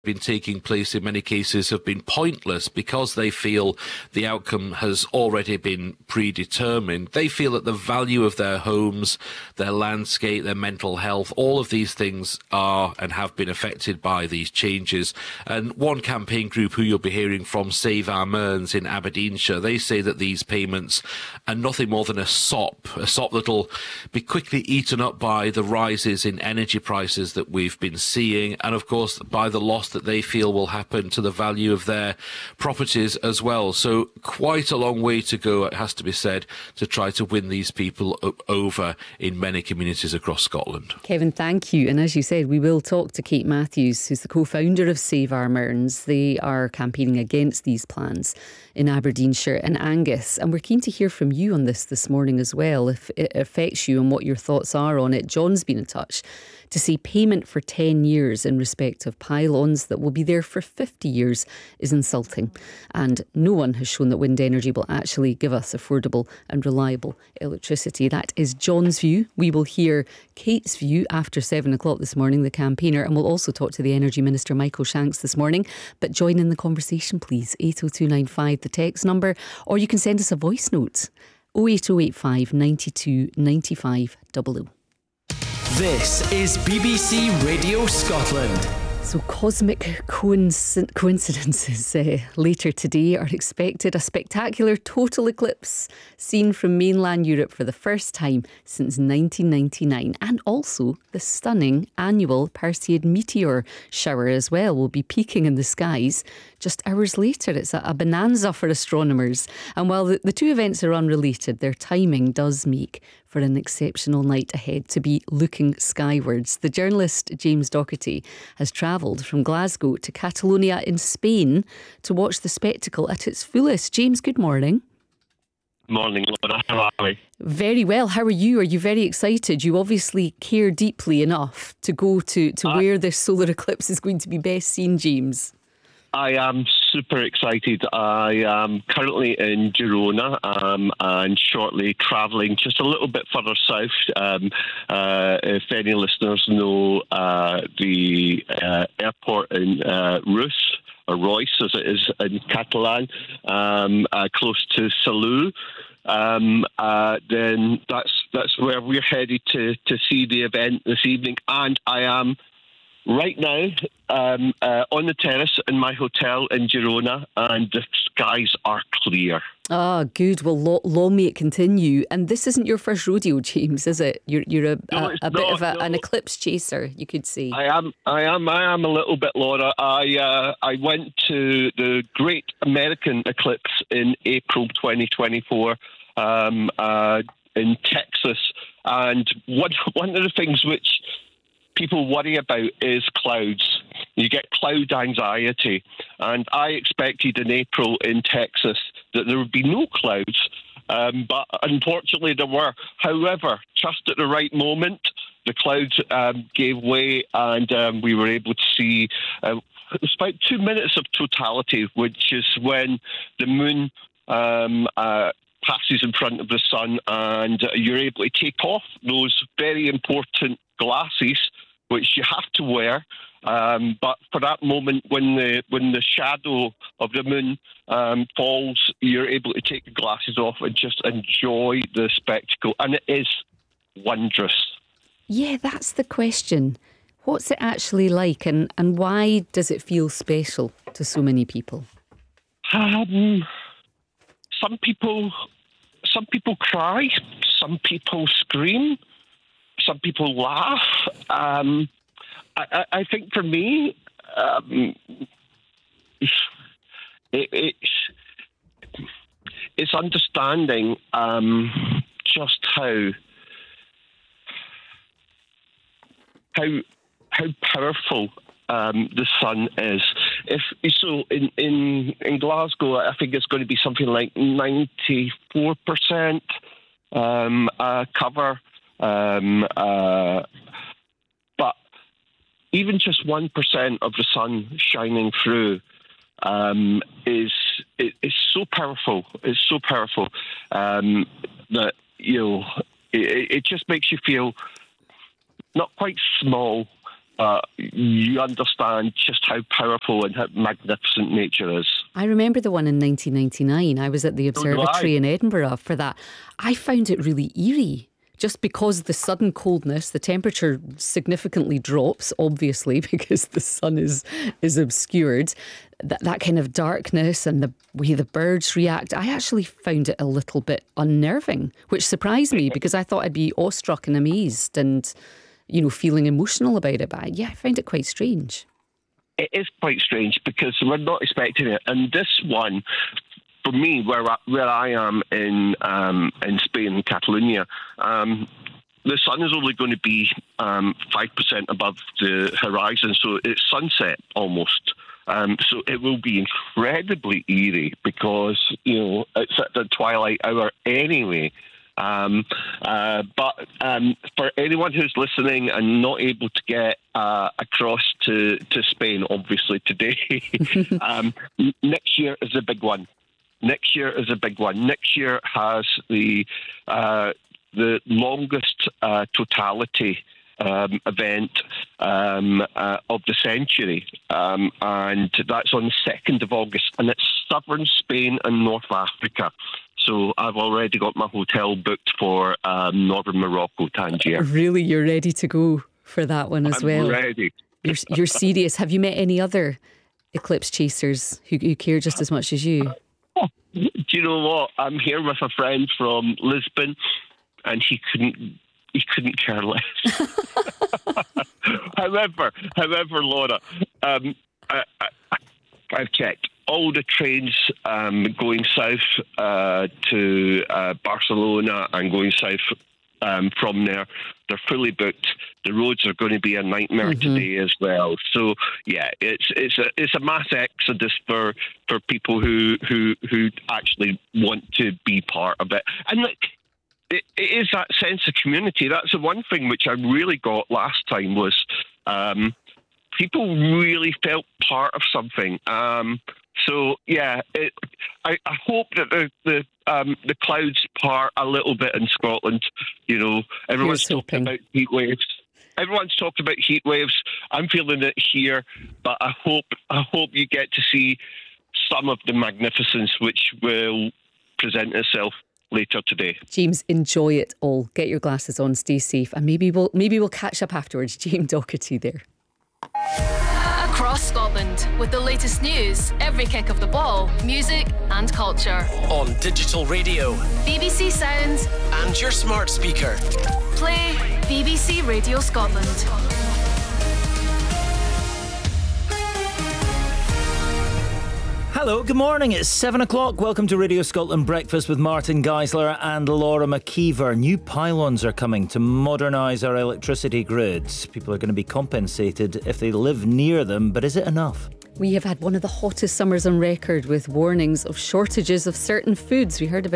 been taking place in many cases have been pointless because they feel the outcome has already been predetermined. They feel that the value of their homes, their landscape, their mental health, all of these things are and have been affected by these changes. And one campaign group who you'll be hearing from, Save Our Mearns in Aberdeenshire, they say that these payments are nothing more than a sop that'll be quickly eaten up by the rises in energy prices that we've been seeing, and of course by the loss that they feel will happen to the value of their properties as well. So quite a long way to go, it has to be said, to try to win these people over in many communities across Scotland. Kevin, thank you. And as you said, we will talk to Kate Matthews, who's the co-founder of Save Our Mearns. They are campaigning against these plans in Aberdeenshire and Angus. And we're keen to hear from you on this morning as well, if it affects you and what your thoughts are on it. John's been in touch to see payment for 10 years in respect of pylons that will be there for 50 years is insulting. And no one has shown that wind energy will actually give us affordable and reliable electricity. That is John's view. We will hear Kate's view after 7 o'clock this morning, the campaigner, and we'll also talk to the Energy Minister, Michael Shanks, this morning. But join in the conversation, please. 80295, the text number, or you can send us a voice note. 08085 92 95 00. This is BBC Radio Scotland. So cosmic coincidences later today are expected. A spectacular total eclipse seen from mainland Europe for the first time since 1999. And also the stunning annual Perseid meteor shower as well will be peaking in the skies just hours later. It's a bonanza for astronomers. And while the two events are unrelated, their timing does make for an exceptional night ahead to be looking skywards. The journalist James Docherty has travelled from Glasgow to Catalonia in Spain to watch the spectacle at its fullest. James, good morning. Morning, Laura. How are we? Very well. How are you? Are you very excited? You obviously care deeply enough to go to where this solar eclipse is going to be best seen, James. I am super excited. I am currently in Girona and shortly travelling just a little bit further south. If any listeners know the airport in Reus, or Royce as it is in Catalan, close to Salou, then that's where we're headed to see the event this evening. And I am right now on the terrace in my hotel in Girona, and the skies are clear. Ah, good. Well, long may it continue. And this isn't your first rodeo, James, is it? You're a bit of an eclipse chaser, you could say. I am a little bit, Laura. I went to the Great American Eclipse in April 2024 in Texas, and one of the things which people worry about is clouds. You get cloud anxiety. And I expected in April in Texas that there would be no clouds. But unfortunately there were. However, just at the right moment, the clouds gave way, and we were able to see it was about 2 minutes of totality, which is when the moon passes in front of the sun, and you're able to take off those very important glasses, which you have to wear. But for that moment, when the shadow of the moon falls, you're able to take the glasses off and just enjoy the spectacle. And it is wondrous. Yeah, that's the question. What's it actually like, and why does it feel special to so many people? Some people cry, some people scream, some people laugh. I think for me, it's understanding just how powerful the sun is. In Glasgow, I think it's going to be something like 94% cover. But even just 1% of the sun shining through is so powerful. It's so powerful that it just makes you feel not quite small, you understand just how powerful and how magnificent nature is. I remember the one in 1999. I was at the observatory in Edinburgh for that. I found it really eerie. Just because the sudden coldness, the temperature significantly drops, obviously, because the sun is obscured. That kind of darkness and the way the birds react, I actually found it a little bit unnerving, which surprised me because I thought I'd be awestruck and amazed and, feeling emotional about it. But I found it quite strange. It is quite strange because we're not expecting it. And this one, for me, where I am in Spain, in Catalonia, the sun is only going to be 5% above the horizon, so it's sunset almost. So it will be incredibly eerie because it's at the twilight hour anyway. But for anyone who's listening and not able to get across to Spain, obviously today, next year is a big one. Next year is a big one. Next year has the longest totality event of the century, and that's on the 2nd of August, and it's southern Spain and North Africa. So I've already got my hotel booked for northern Morocco, Tangier. Really, you're ready to go for that one as well? I'm ready. You're serious. Have you met any other eclipse chasers who care just as much as you? Do you know what? I'm here with a friend from Lisbon, and he couldn't care less. However, Laura, I've checked all the trains going south to Barcelona and going south from there. They're fully booked. The roads are going to be a nightmare today as well. So yeah, it's a mass exodus for people who actually want to be part of it. And look, it is that sense of community. That's the one thing which I really got last time was people really felt part of something. So yeah, I hope that the clouds part a little bit in Scotland. Everyone's talking about heat waves. Everyone's talked about heat waves. I'm feeling it here, but I hope you get to see some of the magnificence which will present itself later today. James, enjoy it all. Get your glasses on, stay safe, and maybe we'll catch up afterwards. James Docherty there. Across Scotland with the latest news, every kick of the ball, music and culture. On digital radio, BBC Sounds and your smart speaker. Play BBC Radio Scotland. Hello, good morning. It's 7 o'clock. Welcome to Radio Scotland Breakfast with Martin Geisler and Laura McKeever. New pylons are coming to modernise our electricity grids. People are going to be compensated if they live near them, but is it enough? We have had one of the hottest summers on record with warnings of shortages of certain foods. We heard about